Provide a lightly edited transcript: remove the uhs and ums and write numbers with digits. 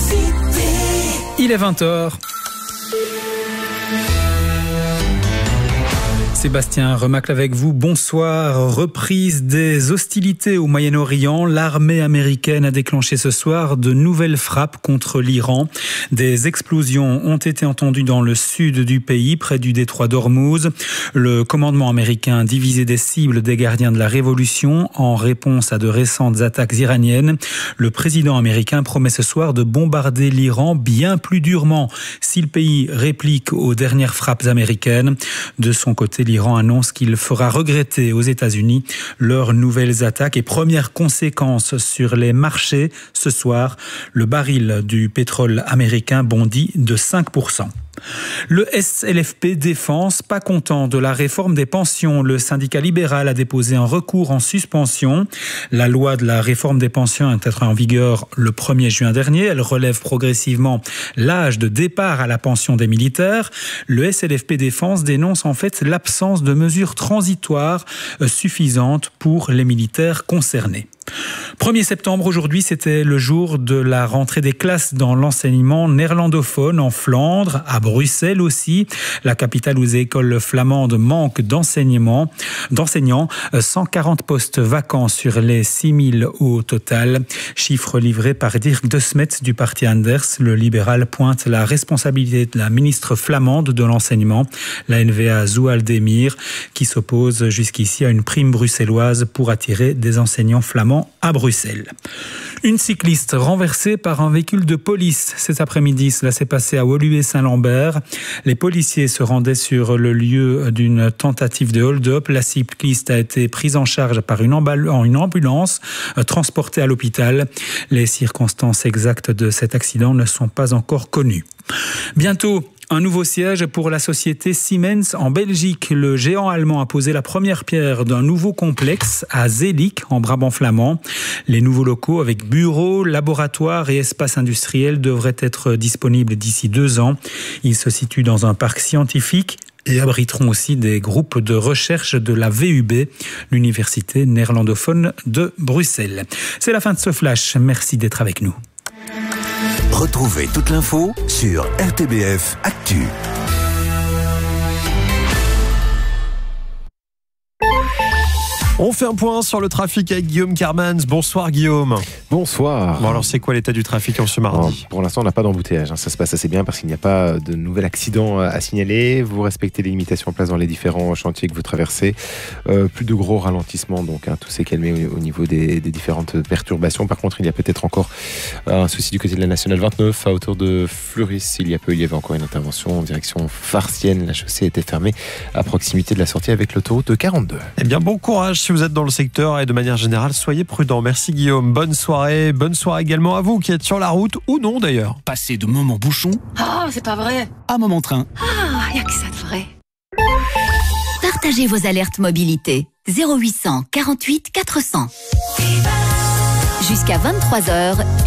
Il est 20h. Sébastien Remacle avec vous, bonsoir. Reprise des hostilités au Moyen-Orient. L'armée américaine a déclenché ce soir de nouvelles frappes contre l'Iran. Des explosions ont été entendues dans le sud du pays, près du détroit d'Ormuz. Le commandement américain divisait des cibles des gardiens de la révolution en réponse à de récentes attaques iraniennes. Le président américain promet ce soir de bombarder l'Iran bien plus durement si le pays réplique aux dernières frappes américaines. De son côté, l'Iran annonce qu'il fera regretter aux États-Unis leurs nouvelles attaques et premières conséquences sur les marchés. Ce soir, le baril du pétrole américain bondit de 5%. Le SLFP Défense, pas content de la réforme des pensions. Le syndicat libéral a déposé un recours en suspension. La loi de la réforme des pensions est entrée en vigueur le 1er juin dernier. Elle relève progressivement l'âge de départ à la pension des militaires. Le SLFP Défense dénonce en fait l'absence de mesures transitoires suffisantes pour les militaires concernés. 1er septembre, aujourd'hui, c'était le jour de la rentrée des classes dans l'enseignement néerlandophone en Flandre, à Bruxelles aussi, la capitale où les écoles flamandes manquent d'enseignants. 140 postes vacants sur les 6000 au total. Chiffre livré par Dirk de Smet du parti Anders. Le libéral pointe la responsabilité de la ministre flamande de l'enseignement, la NVA Zoual Demir, qui s'oppose jusqu'ici à une prime bruxelloise pour attirer des enseignants flamands à Bruxelles. Une cycliste renversée par un véhicule de police cet après-midi. Cela s'est passé à Woluwe-Saint-Lambert. Les policiers se rendaient sur le lieu d'une tentative de hold-up. La cycliste a été prise en charge par une ambulance, transportée à l'hôpital. Les circonstances exactes de cet accident ne sont pas encore connues. Bientôt, un nouveau siège pour la société Siemens en Belgique. Le géant allemand a posé la première pierre d'un nouveau complexe à Zeelik, en Brabant flamand. Les nouveaux locaux avec bureaux, laboratoires et espaces industriels devraient être disponibles d'ici 2 ans. Ils se situent dans un parc scientifique et abriteront aussi des groupes de recherche de la VUB, l'université néerlandophone de Bruxelles. C'est la fin de ce flash. Merci d'être avec nous. Retrouvez toute l'info sur RTBF Actu. On fait un point sur le trafic avec Guillaume Carmans. Bonsoir Guillaume. Bonsoir. Bon alors c'est quoi l'état du trafic en ce mardi ? Pour l'instant on n'a pas d'embouteillage, ça se passe assez bien parce qu'il n'y a pas de nouvel accident à signaler. Vous respectez les limitations en place dans les différents chantiers que vous traversez. Plus de gros ralentissements donc, tout s'est calmé au niveau des différentes perturbations. Par contre il y a peut-être encore un souci du côté de la Nationale 29 à hauteur de Fleuris. Il y avait encore une intervention en direction Farcienne. La chaussée était fermée à proximité de la sortie avec l'autoroute 42. Eh bien bon courage si vous êtes dans le secteur et de manière générale, soyez prudents. Merci Guillaume. Bonne soirée également à vous qui êtes sur la route ou non d'ailleurs. Passer de moment bouchon c'est pas vrai. à moment train. Y a que ça de vrai. Partagez vos alertes mobilité. 0800 48 400. Jusqu'à 23h.